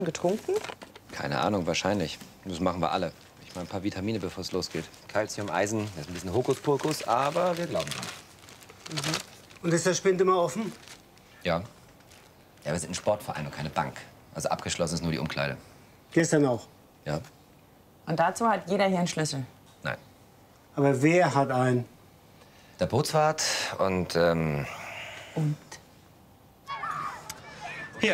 getrunken? Keine Ahnung, wahrscheinlich. Das machen wir alle. Ich meine, ein paar Vitamine, bevor es losgeht. Calcium, Eisen, das ist ein bisschen Hokuspokus, aber wir glauben dran. Mhm. Und ist der Spind immer offen? Ja. Ja, wir sind ein Sportverein und keine Bank. Also abgeschlossen ist nur die Umkleide. Gestern auch. Ja? Und dazu hat jeder hier einen Schlüssel. Nein. Aber wer hat einen? Der Bootswart und, Und? Hier.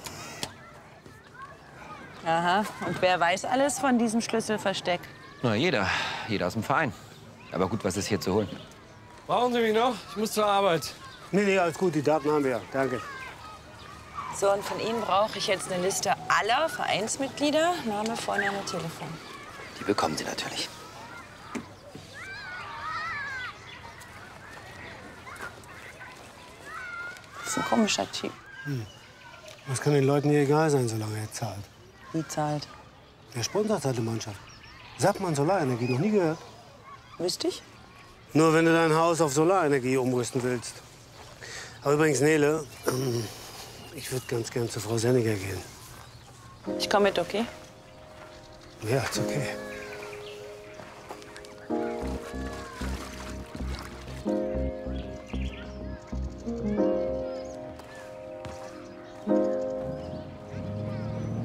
Aha. Und wer weiß alles von diesem Schlüsselversteck? Na, jeder. Jeder aus dem Verein. Aber gut, was ist hier zu holen? Brauchen Sie mich noch? Ich muss zur Arbeit. Nee, alles gut, die Daten haben wir ja. Danke. So, und von Ihnen brauche ich jetzt eine Liste aller Vereinsmitglieder. Name, Vorname, Telefon. Die bekommen Sie natürlich. Das ist ein komischer Typ. Das kann den Leuten hier egal sein, solange er zahlt. Wie zahlt? Der sponsert halt die Mannschaft. Sapmann Solarenergie, noch nie gehört? Wüsste ich? Nur wenn du dein Haus auf Solarenergie umrüsten willst. Aber übrigens, Nele, ich würde ganz gern zu Frau Senniger gehen. Ich komme mit, okay? Ja, ist okay.